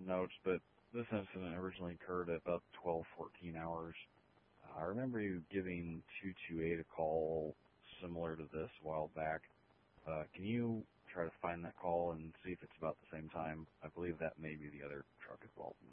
some notes, but this incident originally occurred at about 12:14 hours. I remember you giving 228 a call similar to this a while back. Can you try to find that call and see if it's about the same time? I believe that may be the other truck involved.